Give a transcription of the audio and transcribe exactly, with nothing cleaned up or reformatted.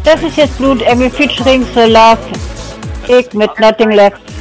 Das ist jetzt Blut Engel featuring The Love Egg mit Nothing Left.